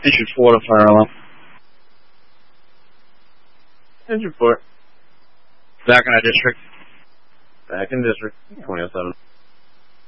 Entry 4 to fire alarm. Entry 4. Back in our district. Back in district. 2007.